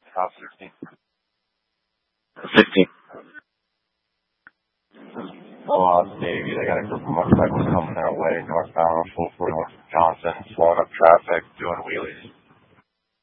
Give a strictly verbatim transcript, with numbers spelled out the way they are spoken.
South sixteen. sixteen. Oh, uh, Davey, they got a group of motorcycles coming their way, northbound, full for North Johnson,